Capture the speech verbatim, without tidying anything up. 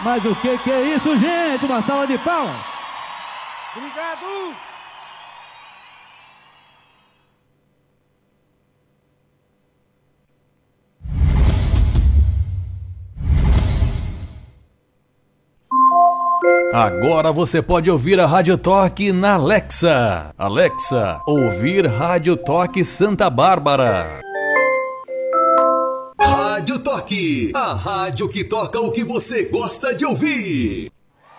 Mas o que que é isso, gente? Uma salva de palmas. Obrigado! Agora você pode ouvir a Rádio Toque na Alexa. Alexa, ouvir Rádio Toque Santa Bárbara. Rádio Toque, a rádio que toca o que você gosta de ouvir.